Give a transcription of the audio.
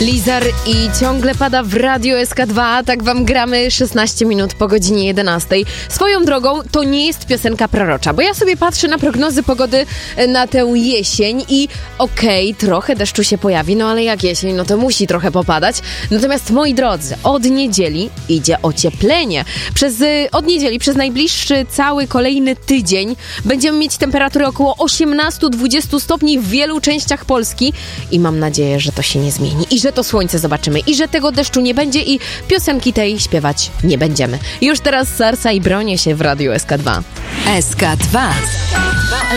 Lizar i ciągle pada w Radiu SK2, tak wam gramy 16 minut po godzinie 11. Swoją drogą to nie jest piosenka prorocza, bo ja sobie patrzę na prognozy pogody na tę jesień i okej, trochę deszczu się pojawi, no ale jak jesień, no to musi trochę popadać. Natomiast moi drodzy, od niedzieli idzie ocieplenie. Od niedzieli przez najbliższy cały kolejny tydzień będziemy mieć temperatury około 18-20 stopni w wielu częściach Polski i mam nadzieję, że to się nie zmieni i że to słońce zobaczymy i że tego deszczu nie będzie i piosenki tej śpiewać nie będziemy. Już teraz Sarsa i Bronię się w Radiu SK2. SK2.